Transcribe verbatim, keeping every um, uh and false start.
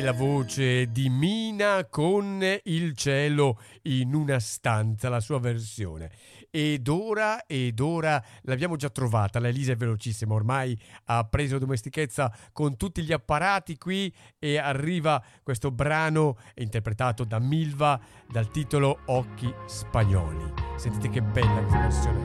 La voce di Mina con Il cielo in una stanza, la sua versione. Ed ora, ed ora l'abbiamo già trovata, la Elisa è velocissima, ormai ha preso domestichezza con tutti gli apparati qui e arriva questo brano interpretato da Milva dal titolo Occhi spagnoli. Sentite che bella questa versione.